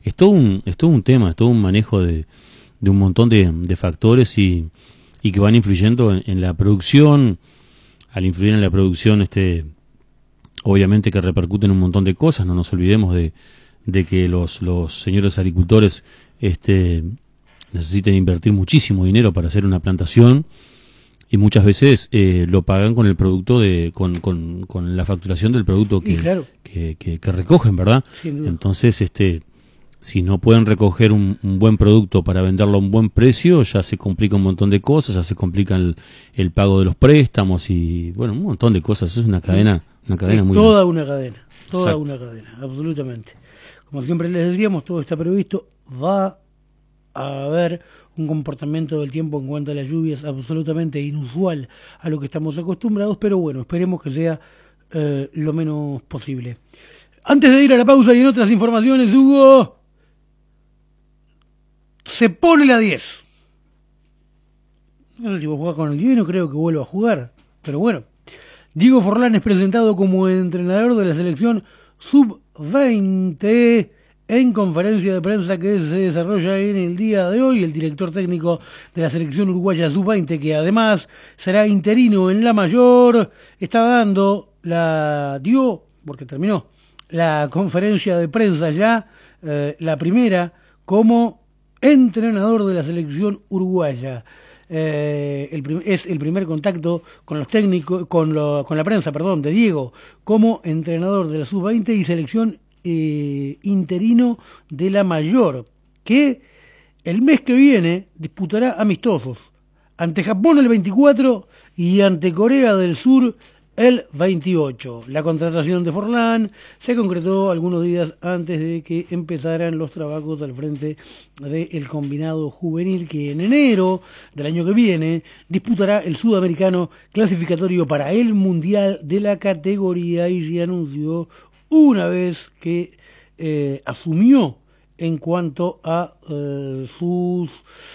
es todo un tema, es todo un manejo de un montón de factores y que van influyendo en la producción. Al influir en la producción, obviamente que repercuten un montón de cosas. No nos olvidemos de que los señores agricultores necesiten invertir muchísimo dinero para hacer una plantación, y muchas veces lo pagan con el producto con la facturación del producto que recogen, ¿verdad? Entonces, si no pueden recoger un buen producto para venderlo a un buen precio, ya se complica un montón de cosas, ya se complica el pago de los préstamos y, bueno, un montón de cosas. Es una cadena muy toda una cadena, Exacto. una cadena, absolutamente. Como siempre les decíamos, todo está previsto. Va a haber un comportamiento del tiempo en cuanto a las lluvias absolutamente inusual a lo que estamos acostumbrados, pero bueno, esperemos que sea lo menos posible. Antes de ir a la pausa y en otras informaciones, Hugo, se pone la 10. No sé si vos jugás con el 10, no creo que vuelva a jugar, pero bueno. Diego Forlán es presentado como entrenador de la selección sub-20 en conferencia de prensa que se desarrolla en el día de hoy. El director técnico de la selección uruguaya sub-20, que además será interino en la mayor, está porque terminó la conferencia de prensa ya, la primera, como entrenador de la selección uruguaya. Es el primer contacto con los técnicos, con la prensa, de Diego, como entrenador de la sub-20 y selección interino de la mayor, que el mes que viene disputará amistosos ante Japón el 24 y ante Corea del Sur el 28. La contratación de Forlán se concretó algunos días antes de que empezaran los trabajos al frente del combinado juvenil, que en enero del año que viene disputará el sudamericano clasificatorio para el mundial de la categoría, y se anunció una vez que asumió en cuanto a sus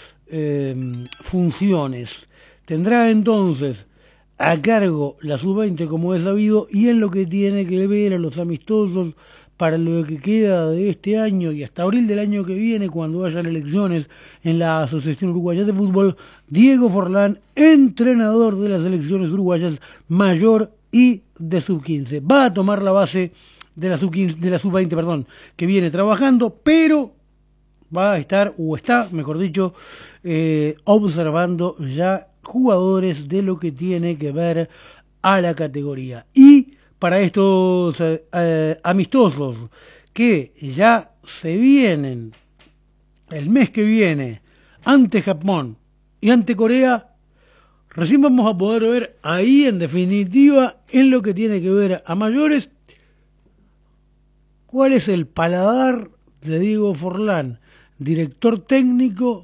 funciones. Tendrá entonces a cargo la sub-20, como es sabido, y en lo que tiene que ver a los amistosos para lo que queda de este año y hasta abril del año que viene, cuando hayan elecciones en la Asociación Uruguaya de Fútbol, Diego Forlán, entrenador de las selecciones uruguayas mayor y de sub-15. Va a tomar la base de la sub-20, que viene trabajando, pero va a estar, o está, mejor dicho, observando ya jugadores de lo que tiene que ver a la categoría. Y para estos amistosos que ya se vienen el mes que viene ante Japón y ante Corea, recién vamos a poder ver ahí, en definitiva, en lo que tiene que ver a mayores, cuál es el paladar de Diego Forlán, director técnico.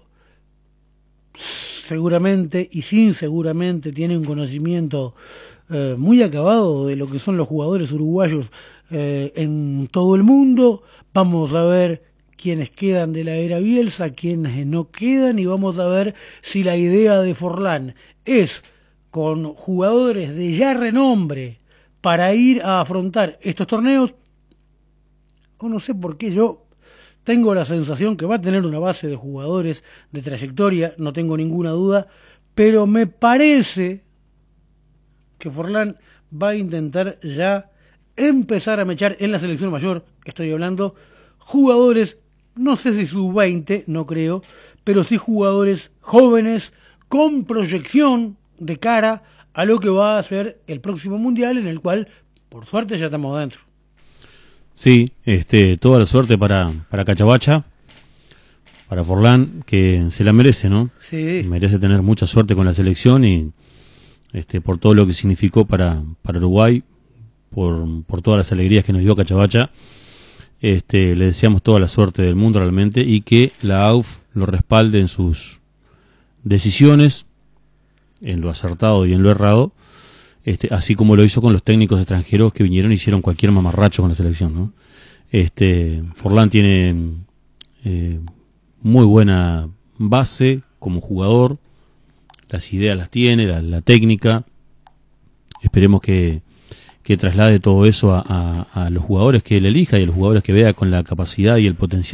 Seguramente y sin seguramente tiene un conocimiento muy acabado de lo que son los jugadores uruguayos en todo el mundo. Vamos a ver quiénes quedan de la era Bielsa, quiénes no quedan, y vamos a ver si la idea de Forlán es con jugadores de ya renombre para ir a afrontar estos torneos, o no sé por qué yo tengo la sensación que va a tener una base de jugadores de trayectoria, no tengo ninguna duda, pero me parece que Forlán va a intentar ya empezar a mechar en la selección mayor, estoy hablando, jugadores, no sé si sub-20, no creo, pero sí jugadores jóvenes con proyección de cara a lo que va a ser el próximo mundial, en el cual, por suerte, ya estamos dentro. Sí, toda la suerte para Cachabacha, para Forlán, que se la merece, ¿no? Sí. Merece tener mucha suerte con la selección y por todo lo que significó para Uruguay, por todas las alegrías que nos dio Cachabacha. Le deseamos toda la suerte del mundo realmente, y que la AUF lo respalde en sus decisiones, en lo acertado y en lo errado, así como lo hizo con los técnicos extranjeros que vinieron y hicieron cualquier mamarracho con la selección, ¿no? Forlán tiene muy buena base como jugador, las ideas las tiene, la técnica. Esperemos que traslade todo eso a los jugadores que él elija y a los jugadores que vea con la capacidad y el potencial